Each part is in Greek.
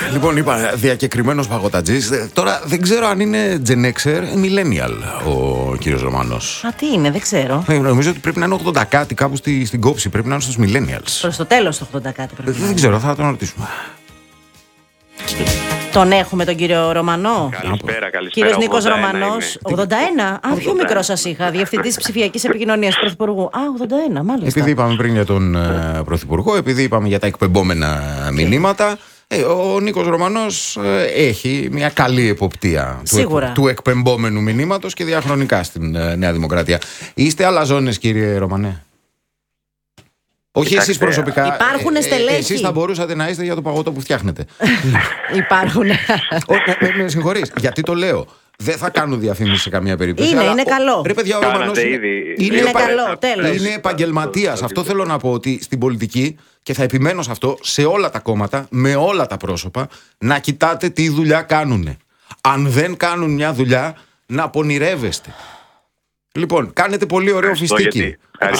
Λοιπόν, είπα διακεκριμένος παγωτατζής. Τώρα δεν ξέρω αν είναι Gen Xer ή Millennial ο κύριος Ρωμανός. Α, τι είναι, δεν ξέρω. Νομίζω ότι πρέπει να είναι 80 κάτι, κάπου στην κόψη. Πρέπει να είναι στους Millennials. Προς το τέλος το 80 κάτι πρέπει να είναι. Δεν ξέρω, θα τον ρωτήσουμε. Τον έχουμε τον κύριο Ρωμανό. Καλησπέρα. Κύριος Νίκος Ρωμανός, 81. Α, πιο μικρό σας είχα. Διευθυντής ψηφιακής επικοινωνίας του Πρωθυπουργού. Α, 81, μάλιστα. Επειδή είπαμε πριν για τον Πρωθυπουργό, επειδή είπαμε για τα εκπεμπόμενα μηνύματα, ο Νίκος Ρωμανός έχει μια καλή εποπτεία του εκπεμπόμενου μηνύματος και διαχρονικά στην Νέα Δημοκρατία. Είστε αλαζόνες, κύριε Ρωμανέ? Όχι εσείς προσωπικά. Υπάρχουν στελέχη. Εσείς θα μπορούσατε να είστε για το παγωτό που φτιάχνετε. Υπάρχουν. Με συγχωρείς. Γιατί το λέω? Δεν θα κάνω διαφήμιση σε καμία περίπτωση. Είναι καλό. Ρε παιδιά, ο Ρωμανός είναι καλό, τέλος. Είναι επαγγελματίας. Αυτό θέλω να πω, ότι στην πολιτική, και θα επιμένω σε αυτό, σε όλα τα κόμματα, με όλα τα πρόσωπα, να κοιτάτε τι δουλειά κάνουνε. Αν δεν κάνουν μια δουλειά, να πονηρεύεστε. Λοιπόν, κάνετε πολύ ωραίο φιστίκι.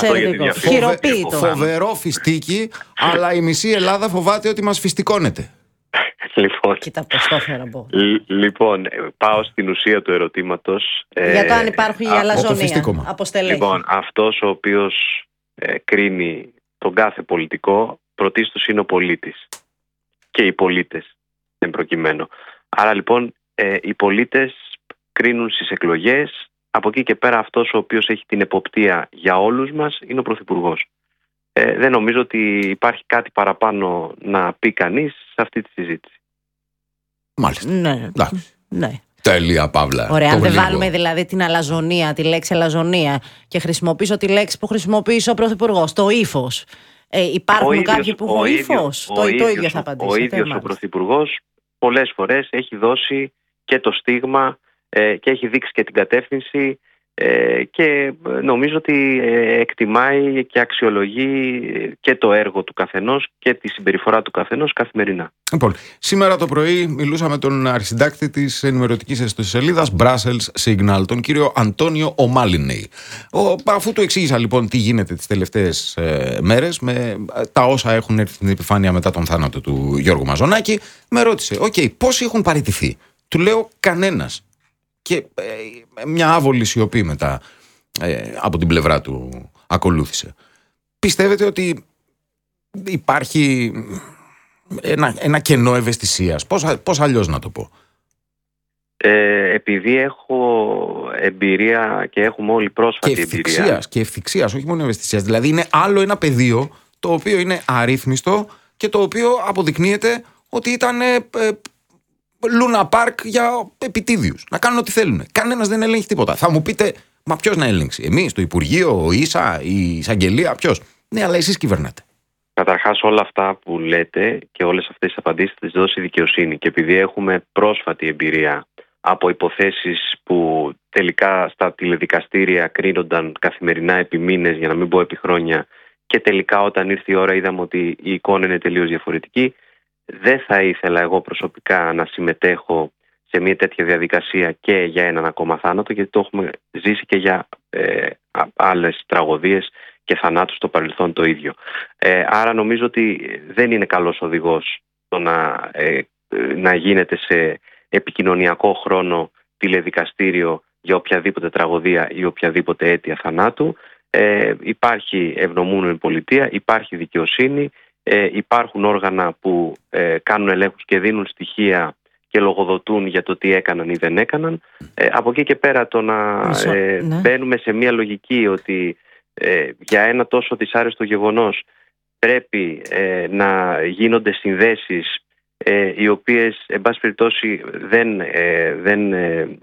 Φοβερό φιστίκι, αλλά η μισή Ελλάδα φοβάται ότι μας φιστικώνεται. Κοίτα πώς το έφερα εγώ. Λοιπόν, πάω στην ουσία του ερωτήματος. Για το αν υπάρχουν η αλαζονία από στελέχη. Λοιπόν, αυτός ο οποίος κρίνει τον κάθε πολιτικό, πρωτίστως είναι ο πολίτης. Και οι πολίτες, εν προκειμένου. Άρα λοιπόν, οι πολίτες κρίνουν στις εκλογές. Από εκεί και πέρα αυτός ο οποίος έχει την εποπτεία για όλους μας είναι ο Πρωθυπουργός. Δεν νομίζω ότι υπάρχει κάτι παραπάνω να πει κανείς σε αυτή τη συζήτηση. Μάλιστα. Ναι. Τέλεια, Παύλα. Ωραία, αν δεν βάλουμε δηλαδή την αλαζονία, τη λέξη αλαζονία, και χρησιμοποιήσω τη λέξη που χρησιμοποιήσει ο Πρωθυπουργός, το ύφος. Υπάρχουν κάποιοι που έχουν ύφος? Το ίδιο θα απαντήσω. Ο ίδιος ο Πρωθυπουργός πολλές φορές έχει δώσει και το στίγμα και έχει δείξει και την κατεύθυνση και νομίζω ότι εκτιμάει και αξιολογεί και το έργο του καθενός και τη συμπεριφορά του καθενός καθημερινά. Λοιπόν, σήμερα το πρωί μιλούσα με τον αρχισυντάκτη της ενημερωτικής ιστοσελίδας Brussels Signal, τον κύριο Αντώνιο Ομάλινεϊ. Αφού του εξήγησα λοιπόν τι γίνεται τις τελευταίες μέρες με τα όσα έχουν έρθει στην επιφάνεια μετά τον θάνατο του Γιώργου Μαζονάκη, με ρώτησε, πόσοι έχουν παραιτηθεί? Του λέω, κανένας. Και μια άβολη σιωπή μετά από την πλευρά του ακολούθησε. Πιστεύετε ότι υπάρχει ένα κενό ευαισθησίας? Πώς αλλιώς να το πω? Επειδή έχω εμπειρία και έχουμε όλοι πρόσφατη εμπειρία. Και ευθυξίας, όχι μόνο ευαισθησίας. Δηλαδή είναι άλλο ένα πεδίο το οποίο είναι αρρύθμιστο και το οποίο αποδεικνύεται ότι ήταν Λούνα Πάρκ για επιτίδιους. Να κάνουν ό,τι θέλουν. Κανένας δεν ελέγχει τίποτα. Θα μου πείτε, μα ποιος να ελέγξει? Εμείς, το Υπουργείο, ο ΙΣΑ, η Εισαγγελία, ποιος? Ναι, αλλά εσείς κυβερνάτε. Καταρχάς, όλα αυτά που λέτε και όλες αυτές τις απαντήσεις τις δώσει η δικαιοσύνη. Και επειδή έχουμε πρόσφατη εμπειρία από υποθέσεις που τελικά στα τηλεδικαστήρια κρίνονταν καθημερινά επί μήνες, για να μην πω επί χρόνια, και τελικά όταν ήρθε η ώρα είδαμε ότι η εικόνα είναι τελείως διαφορετική. Δεν θα ήθελα εγώ προσωπικά να συμμετέχω σε μια τέτοια διαδικασία και για έναν ακόμα θάνατο, γιατί το έχουμε ζήσει και για άλλες τραγωδίες και θανάτους στο παρελθόν το ίδιο. Άρα νομίζω ότι δεν είναι καλός οδηγός το να γίνεται σε επικοινωνιακό χρόνο τηλεδικαστήριο για οποιαδήποτε τραγωδία ή οποιαδήποτε αίτια θανάτου. Υπάρχει ευνομούμενη πολιτεία, υπάρχει δικαιοσύνη. Υπάρχουν όργανα που κάνουν ελέγχους και δίνουν στοιχεία και λογοδοτούν για το τι έκαναν ή δεν έκαναν. Από εκεί και πέρα το να μπαίνουμε σε μια λογική ότι για ένα τόσο δυσάρεστο γεγονός πρέπει να γίνονται συνδέσεις οι οποίες εν πάση περιπτώσει δεν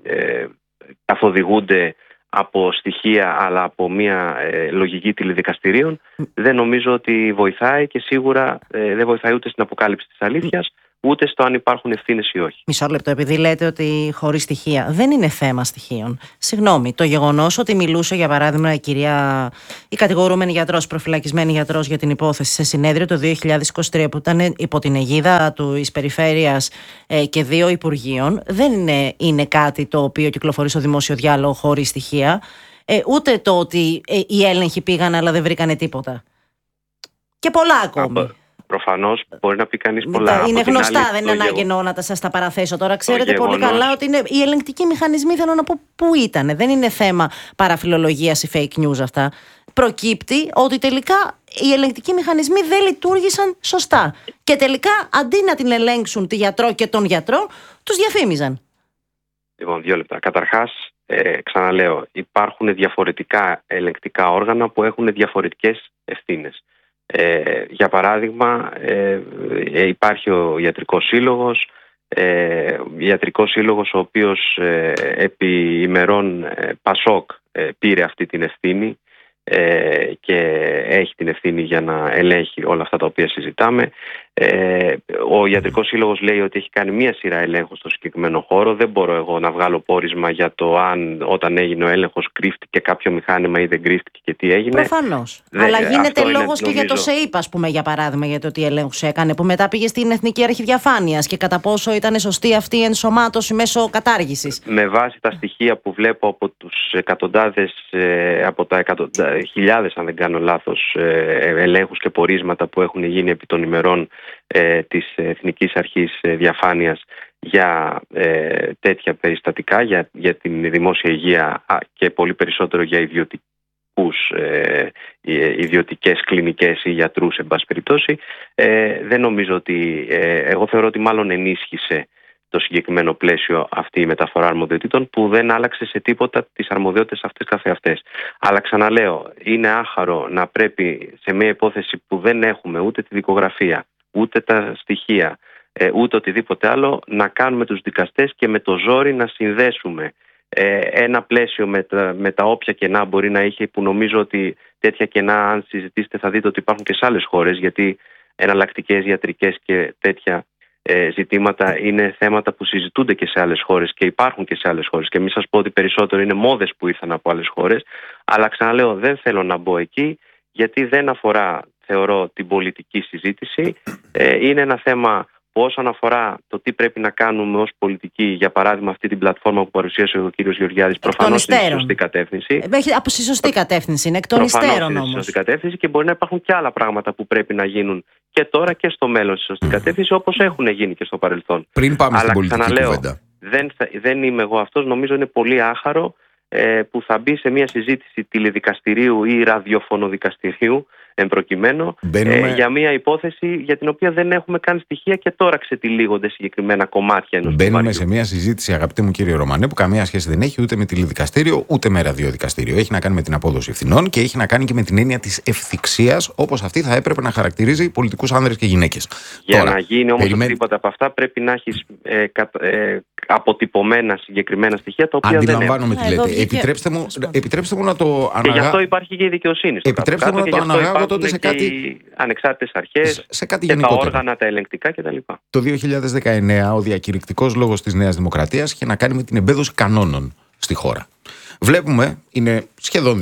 καθοδηγούνται από στοιχεία αλλά από μια λογική τηλεδικαστηρίων, δεν νομίζω ότι βοηθάει και σίγουρα δεν βοηθάει ούτε στην αποκάλυψη της αλήθειας ούτε στο αν υπάρχουν ευθύνες ή όχι. Μισό λεπτό, επειδή λέτε ότι χωρίς στοιχεία. Δεν είναι θέμα στοιχείων. Συγγνώμη, το γεγονός ότι μιλούσε για παράδειγμα η κατηγορούμενη γιατρός, προφυλακισμένη γιατρός για την υπόθεση σε συνέδριο το 2023 που ήταν υπό την αιγίδα της περιφέρειας και 2 υπουργείων, δεν είναι κάτι το οποίο κυκλοφορεί στο δημόσιο διάλογο χωρίς στοιχεία. Ούτε το ότι οι έλεγχοι πήγαν αλλά δεν βρήκανε τίποτα. Και πολλά ακόμη. Προφανώς μπορεί να πει κανείς πολλά. Είναι γνωστά, δεν είναι ανάγκη να σας τα παραθέσω τώρα. Ξέρετε πολύ καλά ότι οι ελεγκτικοί μηχανισμοί, θέλω να πω, πού ήταν. Δεν είναι θέμα παραφιλολογίας ή fake news αυτά. Προκύπτει ότι τελικά οι ελεγκτικοί μηχανισμοί δεν λειτουργήσαν σωστά. Και τελικά αντί να την ελέγξουν τη γιατρό και τον γιατρό, τους διαφήμιζαν. Λοιπόν, 2 λεπτά. Καταρχάς, ξαναλέω, υπάρχουν διαφορετικά ελεγκτικά όργανα που έχουν διαφορετικές ευθύνες. Για παράδειγμα, υπάρχει ο Ιατρικός Σύλλογος, Ιατρικός Σύλλογος ο οποίος επί ημερών Πασόκ πήρε αυτή την ευθύνη και έχει την ευθύνη για να ελέγχει όλα αυτά τα οποία συζητάμε. Ο Ιατρικός Σύλλογος λέει ότι έχει κάνει μία σειρά ελέγχους στο συγκεκριμένο χώρο. Δεν μπορώ εγώ να βγάλω πόρισμα για το αν όταν έγινε ο έλεγχος κρύφτηκε κάποιο μηχάνημα ή δεν κρύφτηκε και τι έγινε. Προφανώς. Αλλά γίνεται λόγος και για το ΣΕΙΠ, ας πούμε, για παράδειγμα, για το τι ελέγχους έκανε, που μετά πήγε στην Εθνική Αρχή Διαφάνειας και κατά πόσο ήταν σωστή αυτή η ενσωμάτωση μέσω κατάργησης. Με βάση τα στοιχεία που βλέπω από τους από τα χιλιάδες, αν δεν κάνω λάθος, ελέγχους και πορίσματα που έχουν γίνει επί των ημερών της Εθνικής Αρχής Διαφάνειας για τέτοια περιστατικά, για την δημόσια υγεία και πολύ περισσότερο για ιδιωτικές κλινικές ή γιατρούς, εν πάση περιπτώσει, δεν νομίζω ότι, εγώ θεωρώ ότι μάλλον ενίσχυσε το συγκεκριμένο πλαίσιο αυτή η μεταφορά αρμοδιοτήτων, που δεν άλλαξε σε τίποτα τις αρμοδιότητες αυτές καθεαυτές. Αλλά ξαναλέω, είναι άχαρο να πρέπει σε μια υπόθεση που δεν έχουμε ούτε τη δικογραφία, ούτε τα στοιχεία, ούτε οτιδήποτε άλλο, να κάνουμε τους δικαστές και με το ζόρι να συνδέσουμε ένα πλαίσιο με τα όποια κενά μπορεί να είχε, που νομίζω ότι τέτοια κενά, αν συζητήσετε, θα δείτε ότι υπάρχουν και σε άλλες χώρες, γιατί εναλλακτικές ιατρικές και τέτοια ζητήματα είναι θέματα που συζητούνται και σε άλλες χώρες και υπάρχουν και σε άλλες χώρες, και μην σας πω ότι περισσότερο είναι μόδες που ήρθαν από άλλες χώρες. Αλλά ξαναλέω, δεν θέλω να μπω εκεί, γιατί δεν αφορά, θεωρώ, την πολιτική συζήτηση. Είναι ένα θέμα που όσον αφορά το τι πρέπει να κάνουμε ως πολιτική, για παράδειγμα αυτή την πλατφόρμα που παρουσίασε ο κύριος Γεωργιάδης, προφανώς είναι στη σωστή κατεύθυνση. Από τη σωστή κατεύθυνση, είναι εκ των υστέρων όμως. Στη σωστή κατεύθυνση, και μπορεί να υπάρχουν και άλλα πράγματα που πρέπει να γίνουν και τώρα και στο μέλλον στη σωστή κατεύθυνση, όπως έχουν γίνει και στο παρελθόν. Πριν πάμε στην πολιτική κουβέντα. Δεν είμαι εγώ αυτός, νομίζω είναι πολύ άχαρο που θα μπει σε μια συζήτηση τηλεδικαστηρίου ή ραδιοφωνοδικαστηρίου εν προκειμένου, για μια υπόθεση για την οποία δεν έχουμε καν στοιχεία και τώρα ξετυλίγονται συγκεκριμένα κομμάτια ενός Μπαίνουμε κομμάτιου. σε μια συζήτηση, αγαπητέ μου κύριε Ρωμανέ, που καμία σχέση δεν έχει ούτε με τηλεδικαστήριο ούτε με ραδιοδικαστήριο. Έχει να κάνει με την απόδοση ευθυνών και έχει να κάνει και με την έννοια της ευθυξίας, όπως αυτή θα έπρεπε να χαρακτηρίζει πολιτικούς άνδρες και γυναίκες. Για να γίνει όμως οτιδήποτε από αυτά, πρέπει να έχεις αποτυπωμένα συγκεκριμένα στοιχεία, τα οποία δεν έχουν. Αντιλαμβάνομαι τι λέτε. Επιτρέψτε μου να το Και γι' αυτό υπάρχει και η δικαιοσύνη. Επιτρέψτε μου να το αναγάγω τότε σε κάτι. Οι ανεξάρτητες αρχές και τα όργανα, τα ελεγκτικά κτλ. Το 2019 ο διακηρυκτικός λόγος της Νέας Δημοκρατίας είχε να κάνει με την εμπέδωση κανόνων στη χώρα. Βλέπουμε, είναι σχεδόν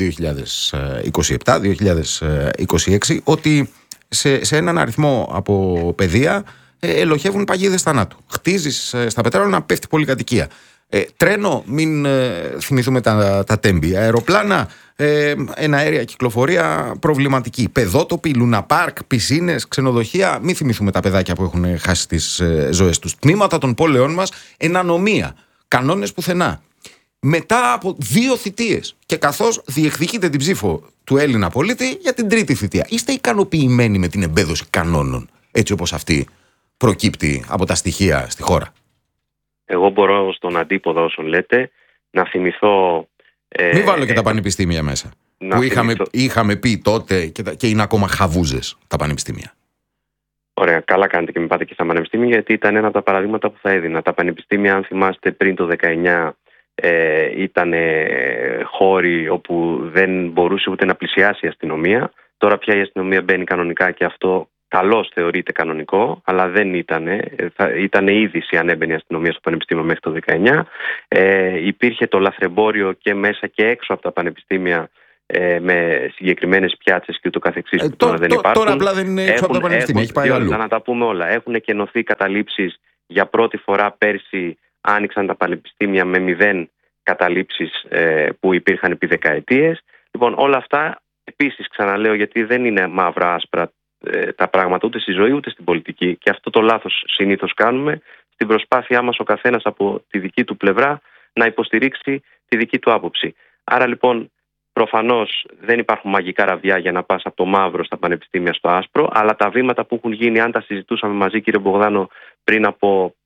2027-2026, ότι σε έναν αριθμό από παιδεία ελοχεύουν παγίδες θανάτου. Χτίζεις στα πετράλαινα, πέφτει πολυκατοικία. Τρένο, μην θυμηθούμε τα τέμπη. Αεροπλάνα, εναέρια κυκλοφορία προβληματική. Παιδότοποι, λουναπάρκ, πισίνες, ξενοδοχεία. Μην θυμηθούμε τα παιδάκια που έχουν χάσει τις ζωές τους. Τμήματα των πόλεων μας, ενανομία. Κανόνες πουθενά. Μετά από 2 θητείες και καθώς διεκδικείτε την ψήφο του Έλληνα πολίτη για την 3η θητεία, είστε ικανοποιημένοι με την εμπέδωση κανόνων έτσι όπως αυτή προκύπτει από τα στοιχεία στη χώρα? Εγώ μπορώ στον αντίποδο όσων λέτε να θυμηθώ. Μην βάλω και τα πανεπιστήμια μέσα. Που είχαμε πει τότε και είναι ακόμα χαβούζες τα πανεπιστήμια. Ωραία, καλά κάνετε και με πάτε και στα πανεπιστήμια, γιατί ήταν ένα από τα παραδείγματα που θα έδινα. Τα πανεπιστήμια, αν θυμάστε, πριν το 19 ήταν χώροι όπου δεν μπορούσε ούτε να πλησιάσει η αστυνομία. Τώρα πια η αστυνομία μπαίνει κανονικά και αυτό καλώς θεωρείται κανονικό, αλλά δεν ήταν είδηση αν έμπαινε η αστυνομία στο πανεπιστήμιο μέχρι το 19. Υπήρχε το λαθρεμπόριο και μέσα και έξω από τα πανεπιστήμια, με συγκεκριμένες πιάτσες και ούτω καθεξής, που τώρα δεν υπάρχουν. Τώρα απλά δεν είναι έξω από τα πανεπιστήμια, έχει πάει αλλού. Να τα πούμε όλα. Έχουν κενωθεί καταλήψεις. Για πρώτη φορά πέρσι άνοιξαν τα πανεπιστήμια με 0 καταλήψεις που υπήρχαν επί δεκαετίες. Λοιπόν, όλα αυτά επίσης ξαναλέω, γιατί δεν είναι μαύρα άσπρα τα πράγματα ούτε στη ζωή ούτε στην πολιτική. Και αυτό το λάθος συνήθως κάνουμε στην προσπάθειά μας ο καθένας από τη δική του πλευρά να υποστηρίξει τη δική του άποψη. Άρα λοιπόν προφανώς δεν υπάρχουν μαγικά ραβδιά για να πας από το μαύρο στα πανεπιστήμια στο άσπρο, αλλά τα βήματα που έχουν γίνει, αν τα συζητούσαμε μαζί, κύριε Μπογδάνο, πριν από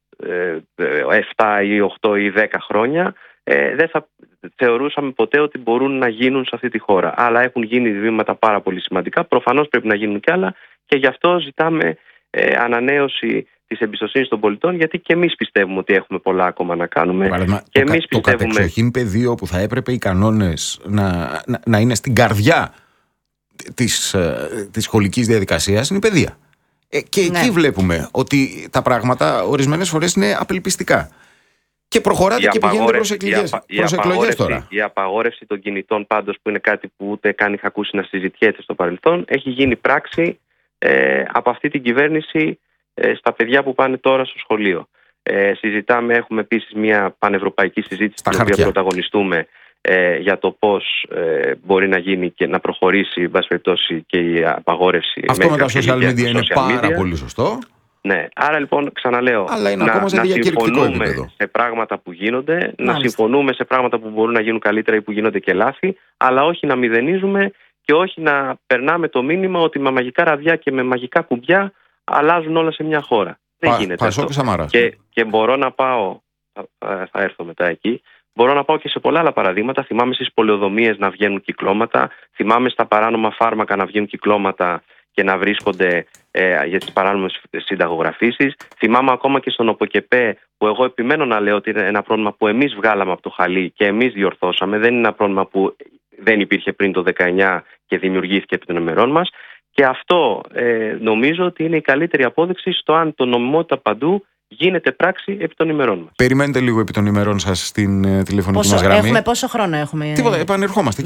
7 ή 8 ή 10 χρόνια, δεν θα θεωρούσαμε ποτέ ότι μπορούν να γίνουν σε αυτή τη χώρα. Αλλά έχουν γίνει βήματα πάρα πολύ σημαντικά. Προφανώς πρέπει να γίνουν κι άλλα και γι' αυτό ζητάμε ανανέωση της εμπιστοσύνης των πολιτών, γιατί και εμείς πιστεύουμε ότι έχουμε πολλά ακόμα να κάνουμε. Και εμείς το κατεξοχήν πεδίο που θα έπρεπε οι κανόνες να είναι στην καρδιά της σχολικής διαδικασίας είναι η παιδεία. Και εκεί βλέπουμε ότι τα πράγματα ορισμένες φορές είναι απελπιστικά. Και προχωράτε και πηγαίνετε προς εκλογές τώρα. Η απαγόρευση των κινητών πάντως, που είναι κάτι που ούτε καν είχα ακούσει να συζητιέται στο παρελθόν, έχει γίνει πράξη από αυτή την κυβέρνηση στα παιδιά που πάνε τώρα στο σχολείο. Συζητάμε, έχουμε επίσης μια πανευρωπαϊκή συζήτηση στην οποία πρωταγωνιστούμε για το πώς μπορεί να γίνει και να προχωρήσει, εν πάση περιπτώσει, και η απαγόρευση. Αυτό με τα social media είναι πάρα πολύ σωστό. Ναι, άρα λοιπόν ξαναλέω, να συμφωνούμε σε πράγματα που γίνονται, να συμφωνούμε σε πράγματα που μπορούν να γίνουν καλύτερα ή που γίνονται και λάθη, αλλά όχι να μηδενίζουμε και όχι να περνάμε το μήνυμα ότι με μαγικά ραβδιά και με μαγικά κουμπιά αλλάζουν όλα σε μια χώρα. Δεν γίνεται αυτό. Και μπορώ να πάω, θα έρθω μετά εκεί, μπορώ να πάω και σε πολλά άλλα παραδείγματα. Θυμάμαι στις πολεοδομίες να βγαίνουν κυκλώματα, θυμάμαι στα παράνομα φάρμακα να βγαίνουν κυκλώματα και να βρίσκονται για τις παράνομες συνταγογραφήσεις. Θυμάμαι ακόμα και στον ΟΠΟΚΕΠΕ, που εγώ επιμένω να λέω ότι είναι ένα πρόβλημα που εμείς βγάλαμε από το χαλί και εμείς διορθώσαμε. Δεν είναι ένα πρόβλημα που δεν υπήρχε πριν το 19 και δημιουργήθηκε επί των ημερών μας. Και αυτό νομίζω ότι είναι η καλύτερη απόδειξη στο αν το νομιμότητα παντού γίνεται πράξη επί των ημερών μας. Περιμένετε λίγο επί των ημερών σας στην τηλεφωνική μας γραμμή. Πόσο χρόνο έχουμε? Τίποτα, επανερχόμαστε.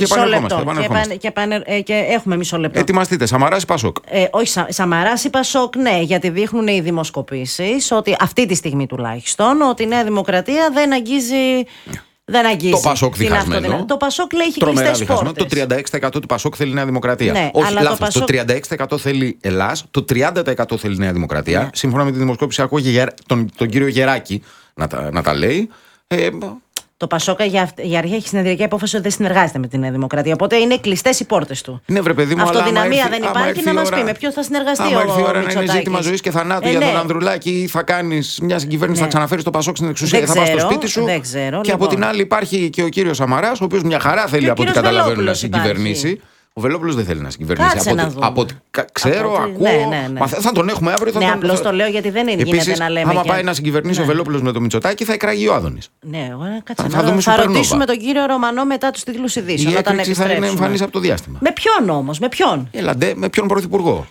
Και έχουμε μισό λεπτό. Ετοιμαστείτε, Σαμαράς ή Πασόκ? Όχι, Σαμαράς ή Πασόκ, ναι, γιατί δείχνουν οι δημοσκοπήσεις ότι αυτή τη στιγμή τουλάχιστον ότι η Νέα Δημοκρατία δεν αγγίζει. Δεν αγγίζει. Το Πασόκ διχασμένο. Το Πασόκ λέει έχει κλειστές πόρτες. Το 36% του Πασόκ θέλει Νέα Δημοκρατία. Ναι, όχι, λάθος. Το 36% θέλει Ελλάς, το 30% θέλει Νέα Δημοκρατία. Ναι. Σύμφωνα με τη δημοσκόπηση, ακούω τον κύριο Γεράκη να τα λέει. Το Πασόκ για αρχή έχει συνεδριακή απόφαση ότι δεν συνεργάζεται με τη Νέα Δημοκρατία. Οπότε είναι κλειστές οι πόρτες του. Ναι, βρε παιδί μου, αυτοδυναμία δεν υπάρχει, να μας πει με ποιο θα συνεργαστεί ο Μητσοτάκης. Αν έρθει η ώρα να είναι ζήτημα ζωής και θανάτου για τον Ανδρουλάκη, θα κάνεις μια συγκυβέρνηση, θα ξαναφέρεις το Πασόκ στην εξουσία και θα πας στο σπίτι σου. Και από την άλλη υπάρχει και ο κύριος Σαμαράς, ο οποίος μια χαρά θέλει από ό,τι καταλαβαίνω να συγκυβερνήσει. Ο Βελόπουλος δεν θέλει να συγκυβερνήσει. Από ό,τι ξέρω, ακούω. Ναι. Θα τον έχουμε αύριο. Ναι, απλώς το λέω γιατί δεν γίνεται να λέμε. Άμα πάει να συγκυβερνήσει ο Βελόπουλος με το Μητσοτάκη, θα εκραγεί ο Άδωνης. Ναι, θα ρωτήσουμε τον κύριο Ρωμανό μετά τους τίτλους ειδήσεων. Η έκρηξη θα είναι εμφανής από το διάστημα. Με ποιον όμως, με ποιον? Έλαντε, με ποιον πρωθυπουργό?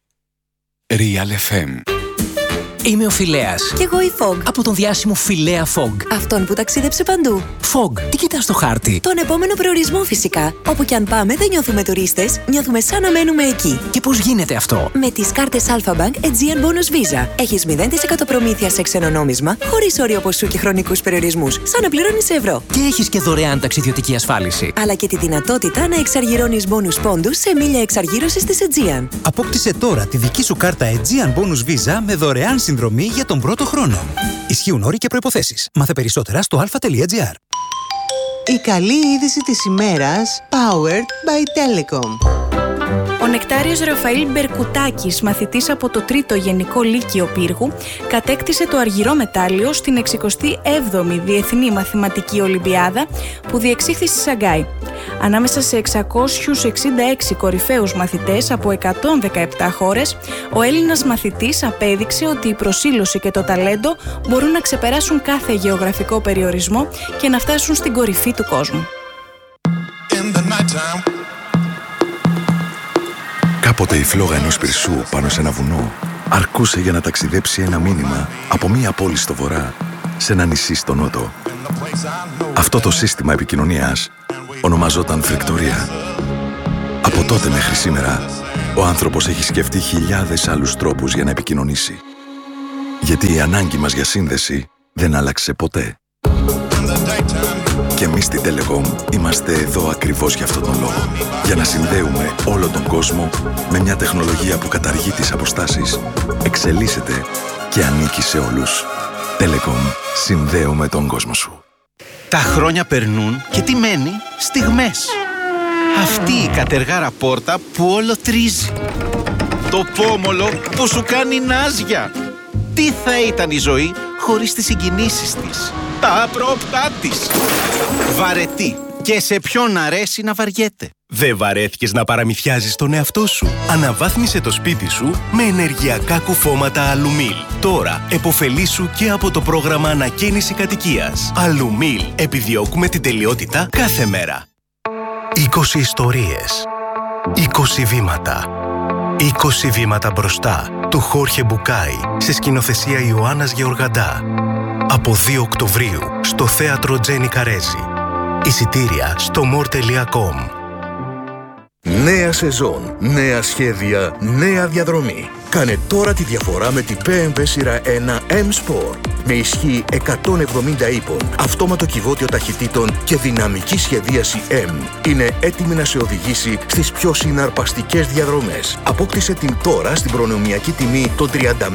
Real FM. Είμαι ο Φιλέας. Κι εγώ η Fog. Από τον διάσημο Φιλέα Fog. Αυτόν που ταξίδεψε παντού. Fog, τι κοιτάς στο χάρτη? Τον επόμενο προορισμό φυσικά. Όπου κι αν πάμε δεν νιώθουμε τουρίστες, νιώθουμε σαν να μένουμε εκεί. Και πώς γίνεται αυτό? Με τις κάρτες Alpha Bank Aegean Bonus Visa. Έχεις 0% προμήθεια σε ξένο νόμισμα, χωρίς όριο ποσού και χρονικούς περιορισμούς, σαν να πληρώνεις σε ευρώ. Και έχεις και δωρεάν ταξιδιωτική ασφάλιση. Αλλά και τη δυνατότητα να εξαργυρώνεις bonus πόντους σε μίλια εξαργύρωσης της Aegean. Απόκτησε τώρα τη δική σου κάρτα Aegean Bonus Visa με δωρεάν συνδρομή για τον πρώτο χρόνο. Ισχύουν όροι και προϋποθέσεις. Μάθε περισσότερα στο alpha.gr. Η καλή είδηση της ημέρας, powered by Telecom. Ο Νεκτάριος Ραφαήλ Μπερκουτάκης, μαθητής από το 3ο Γενικό Λύκειο Πύργου, κατέκτησε το αργυρό μετάλλιο στην 67η Διεθνή Μαθηματική Ολυμπιάδα που διεξήχθη στη Σαγκάη. Ανάμεσα σε 666 κορυφαίους μαθητές από 117 χώρες, ο Έλληνας μαθητής απέδειξε ότι η προσήλωση και το ταλέντο μπορούν να ξεπεράσουν κάθε γεωγραφικό περιορισμό και να φτάσουν στην κορυφή του κόσμου. Κάποτε η φλόγα ενός πυρσού πάνω σε ένα βουνό αρκούσε για να ταξιδέψει ένα μήνυμα από μία πόλη στο βορρά σε ένα νησί στο νότο. Αυτό το σύστημα επικοινωνίας ονομαζόταν φρεκτορία. Από τότε μέχρι σήμερα, ο άνθρωπος έχει σκεφτεί χιλιάδες άλλους τρόπους για να επικοινωνήσει. Γιατί η ανάγκη μας για σύνδεση δεν άλλαξε ποτέ. Και εμείς στην Telecom είμαστε εδώ ακριβώς για αυτόν τον λόγο. Για να συνδέουμε όλο τον κόσμο με μια τεχνολογία που καταργεί τις αποστάσεις, εξελίσσεται και ανήκει σε όλους. Telecom. Συνδέουμε τον κόσμο σου. Τα χρόνια περνούν και τι μένει? Στιγμές. Αυτή η κατεργάρα πόρτα που όλο τρίζει. Το πόμολο που σου κάνει νάζια. Τι θα ήταν η ζωή χωρίς τις συγκινήσεις της, τα απρόπτά της. Βαρετή. Και σε ποιον αρέσει να βαριέται. Δεν βαρέθηκες να παραμυθιάζεις τον εαυτό σου? Αναβάθμισε το σπίτι σου με ενεργειακά κουφώματα Αλουμίλ. Τώρα επωφελήσου και από το πρόγραμμα ανακαίνιση κατοικίας. Αλουμίλ. Επιδιώκουμε την τελειότητα κάθε μέρα. 20 ιστορίες. 20 βήματα. 20 βήματα μπροστά του Χόρχε Μπουκάι σε σκηνοθεσία Ιωάννας Γεωργαντά. Από 2 Οκτωβρίου στο θέατρο Τζένι Καρέζη. Εισιτήρια στο more.com. Νέα σεζόν, νέα σχέδια, νέα διαδρομή. Κάνε τώρα τη διαφορά με την BMW σειρά 1 M-Sport. Με ισχύ 170 ύπων, αυτόματο κυβότιο ταχυτήτων και δυναμική σχεδίαση M. Είναι έτοιμη να σε οδηγήσει στις πιο συναρπαστικές διαδρομές. Απόκτησε την τώρα στην προνομιακή τιμή των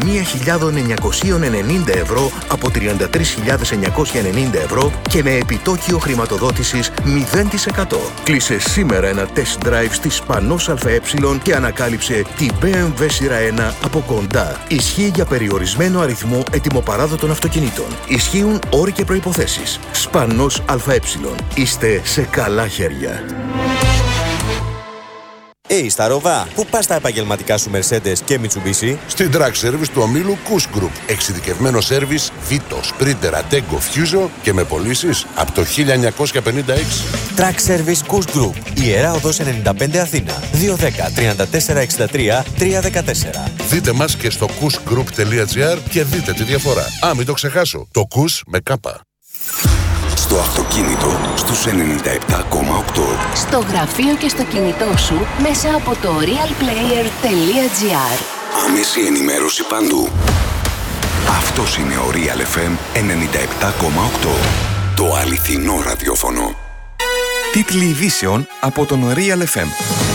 31.990 ευρώ από 33.990 ευρώ και με επιτόκιο χρηματοδότησης 0%. Κλείσε σήμερα ένα test drive στη Σπανός ΑΕ και ανακάλυψε την BMW σειρά 1 από κοντά. Ισχύει για περιορισμένο αριθμό ετοιμοπαράδοτων αυτοκινήτων. Ισχύουν όροι και προϋποθέσεις. Σπανός ΑΕ. Είστε σε καλά χέρια. Σταρόβα, πού πας τα επαγγελματικά σου Mercedes και Mitsubishi? Στην Track Service του ομίλου Kuss Group. Εξειδικευμένο σέρβις Vito, Sprinter, Attego, Fuso και με πωλήσεις από το 1956. Track Service Kuss Group. Ιερά Οδός 95 Αθήνα. 210 34 63 314. Δείτε μας και στο kussgroup.gr και δείτε τη διαφορά. Μην το ξεχάσω. Το Kuss με κάπα. Στο αυτοκίνητο στους 97,8. Στο γραφείο και στο κινητό σου μέσα από το realplayer.gr. Άμεση ενημέρωση παντού. Αυτός είναι ο Real FM 97,8. Το αληθινό ραδιόφωνο. Τίτλοι ειδήσεων από τον Real FM.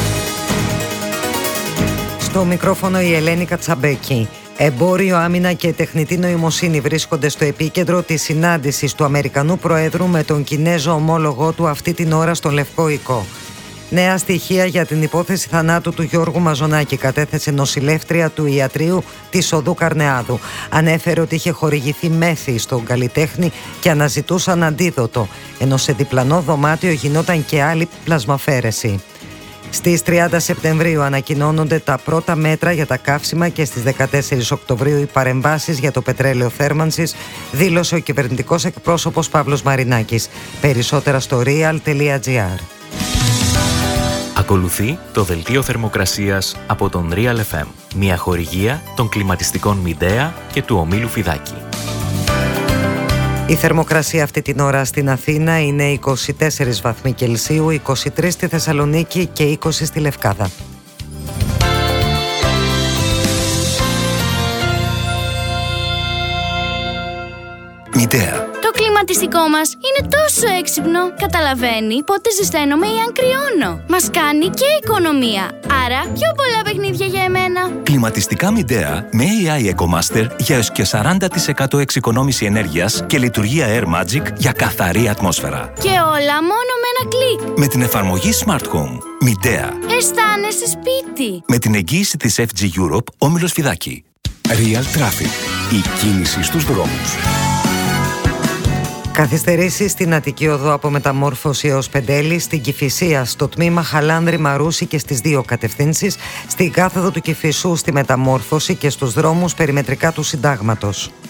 Στο μικρόφωνο η Ελένη Κατσαμπέκη. Εμπόριο, άμυνα και τεχνητή νοημοσύνη βρίσκονται στο επίκεντρο της συνάντησης του Αμερικανού Προέδρου με τον Κινέζο ομόλογό του αυτή την ώρα στο Λευκό Οικό. Νέα στοιχεία για την υπόθεση θανάτου του Γιώργου Μαζονάκη κατέθεσε νοσηλεύτρια του ιατρείου της Οδού Καρνεάδου. Ανέφερε ότι είχε χορηγηθεί μέθη στον καλλιτέχνη και αναζητούσαν αντίδοτο, ενώ σε διπλανό δωμάτιο γινόταν και άλλη πλασμαφέρεση. Στις 30 Σεπτεμβρίου ανακοινώνονται τα πρώτα μέτρα για τα καύσιμα και στις 14 Οκτωβρίου οι παρεμβάσεις για το πετρέλαιο θέρμανσης, δήλωσε ο κυβερνητικός εκπρόσωπος Παύλος Μαρινάκης. Περισσότερα στο real.gr. Ακολουθεί το δελτίο θερμοκρασίας από τον Real FM, μια χορηγία των κλιματιστικών Midea και του ομίλου Φιδάκη. Η θερμοκρασία αυτή την ώρα στην Αθήνα είναι 24 βαθμοί Κελσίου, 23 στη Θεσσαλονίκη και 20 στη Λευκάδα. Midea. Το κλιματιστικό μας είναι τόσο έξυπνο. Καταλαβαίνει πότε ζεσταίνομαι ή αν κρυώνω. Μας κάνει και οικονομία. Άρα πιο πολλά παιχνίδια για εμένα. Κλιματιστικά Midea με AI EcoMaster για έως και 40% εξοικονόμηση ενέργειας και λειτουργία Air Magic για καθαρή ατμόσφαιρα. Και όλα μόνο με ένα κλικ. Με την εφαρμογή Smart Home. Midea. Αισθάνεσαι σπίτι. Με την εγγύηση της FG Europe, όμιλος Φιδάκη. Real Traffic. Η κίνηση στους δρόμους. Καθυστερήσεις στην Αττική Οδό από Μεταμόρφωση έως Πεντέλη, στην Κηφισία, στο τμήμα Χαλάνδρη Μαρούση και στις δύο κατευθύνσεις, στην κάθοδο του Κηφισού στη Μεταμόρφωση και στους δρόμους περιμετρικά του Συντάγματος.